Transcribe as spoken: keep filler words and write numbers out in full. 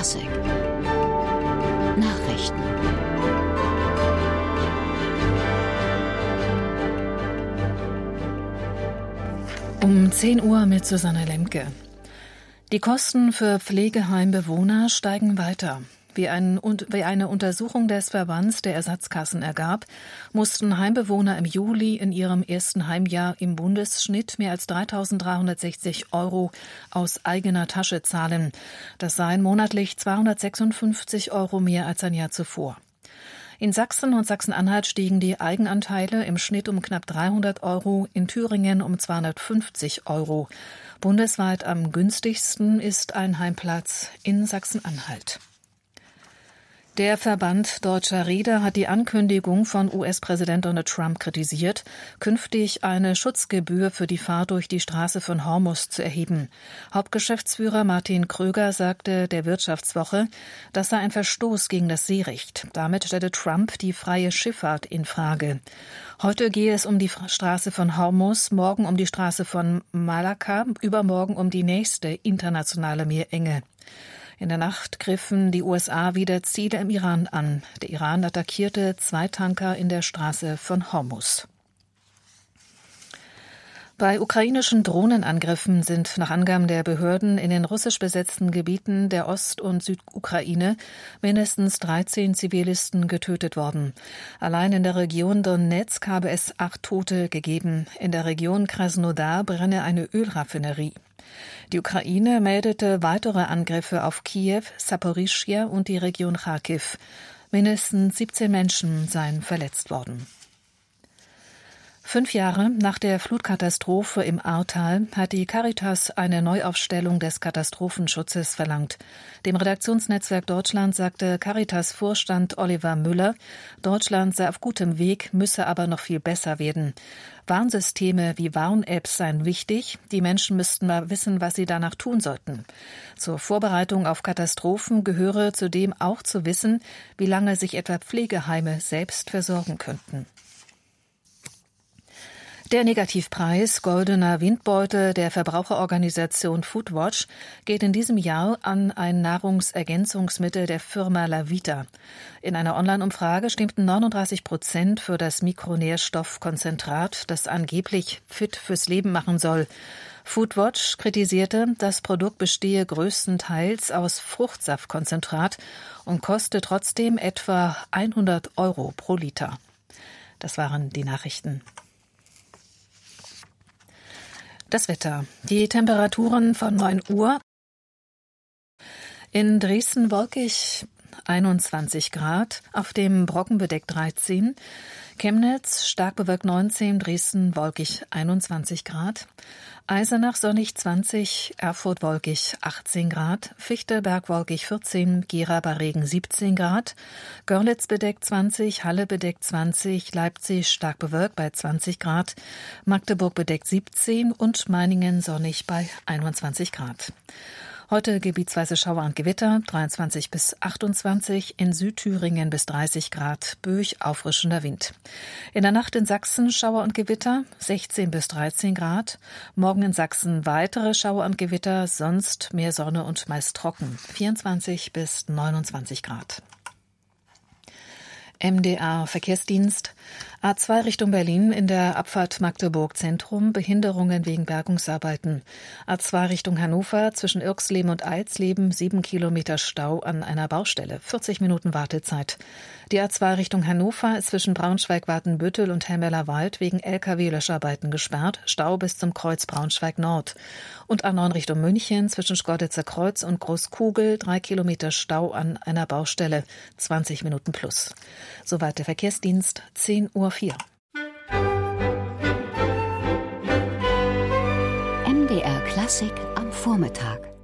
Klassik Nachrichten. Um zehn Uhr mit Susanne Lemke. Die Kosten für Pflegeheimbewohner steigen weiter. Wie, ein, wie eine Untersuchung des Verbands der Ersatzkassen ergab, mussten Heimbewohner im Juli in ihrem ersten Heimjahr im Bundesschnitt mehr als dreitausenddreihundertsechzig Euro aus eigener Tasche zahlen. Das seien monatlich zweihundertsechsundfünfzig Euro mehr als ein Jahr zuvor. In Sachsen und Sachsen-Anhalt stiegen die Eigenanteile im Schnitt um knapp dreihundert Euro, in Thüringen um zweihundertfünfzig Euro. Bundesweit am günstigsten ist ein Heimplatz in Sachsen-Anhalt. Der Verband Deutscher Reeder hat die Ankündigung von U S-Präsident Donald Trump kritisiert, künftig eine Schutzgebühr für die Fahrt durch die Straße von Hormuz zu erheben. Hauptgeschäftsführer Martin Kröger sagte der Wirtschaftswoche, das sei ein Verstoß gegen das Seerecht. Damit stelle Trump die freie Schifffahrt in Frage. Heute gehe es um die Straße von Hormuz, morgen um die Straße von Malakka, übermorgen um die nächste internationale Meerenge. In der Nacht griffen die U S A wieder Ziele im Iran an. Der Iran attackierte zwei Tanker in der Straße von Hormuz. Bei ukrainischen Drohnenangriffen sind nach Angaben der Behörden in den russisch besetzten Gebieten der Ost- und Südukraine mindestens dreizehn Zivilisten getötet worden. Allein in der Region Donetsk habe es acht Tote gegeben. In der Region Krasnodar brenne eine Ölraffinerie. Die Ukraine meldete weitere Angriffe auf Kiew, Saporischschja und die Region Charkiw. Mindestens siebzehn Menschen seien verletzt worden. Fünf Jahre nach der Flutkatastrophe im Ahrtal hat die Caritas eine Neuaufstellung des Katastrophenschutzes verlangt. Dem Redaktionsnetzwerk Deutschland sagte Caritas-Vorstand Oliver Müller, Deutschland sei auf gutem Weg, müsse aber noch viel besser werden. Warnsysteme wie Warn-Apps seien wichtig. Die Menschen müssten mal wissen, was sie danach tun sollten. Zur Vorbereitung auf Katastrophen gehöre zudem auch zu wissen, wie lange sich etwa Pflegeheime selbst versorgen könnten. Der Negativpreis Goldener Windbeutel der Verbraucherorganisation Foodwatch geht in diesem Jahr an ein Nahrungsergänzungsmittel der Firma Lavita. In einer Online-Umfrage stimmten neununddreißig Prozent für das Mikronährstoffkonzentrat, das angeblich fit fürs Leben machen soll. Foodwatch kritisierte, das Produkt bestehe größtenteils aus Fruchtsaftkonzentrat und koste trotzdem etwa hundert Euro pro Liter. Das waren die Nachrichten. Das Wetter. Die Temperaturen von neun Uhr. In Dresden wolkig einundzwanzig Grad, auf dem Brockenbedeck dreizehn, Chemnitz stark bewölkt neunzehn, Dresden wolkig einundzwanzig Grad, Eisenach sonnig zwanzig, Erfurt wolkig achtzehn Grad, Fichtelberg wolkig vierzehn, Gera bei Regen siebzehn Grad, Görlitz bedeckt zwanzig, Halle bedeckt zwanzig, Leipzig stark bewölkt bei zwanzig Grad, Magdeburg bedeckt siebzehn und Meiningen sonnig bei einundzwanzig Grad. Heute gebietsweise Schauer und Gewitter, dreiundzwanzig bis achtundzwanzig, in Südthüringen bis dreißig Grad, böig auffrischender Wind. In der Nacht in Sachsen Schauer und Gewitter, sechzehn bis dreizehn Grad. Morgen in Sachsen weitere Schauer und Gewitter, sonst mehr Sonne und meist trocken, vierundzwanzig bis neunundzwanzig Grad. M D R Verkehrsdienst. A zwei Richtung Berlin in der Abfahrt Magdeburg Zentrum, Behinderungen wegen Bergungsarbeiten. A zwei Richtung Hannover zwischen Irxleben und Eilsleben, sieben Kilometer Stau an einer Baustelle, vierzig Minuten Wartezeit. Die A zwei Richtung Hannover ist zwischen Braunschweig-Watenbüttel und Helmelerwald wegen L K W-Löscharbeiten gesperrt, Stau bis zum Kreuz Braunschweig Nord. Und A neun Richtung München zwischen Schkeuditzer Kreuz und Großkugel, drei Kilometer Stau an einer Baustelle, zwanzig Minuten plus. Soweit der Verkehrsdienst, zehn Uhr vier. M D R Klassik am Vormittag.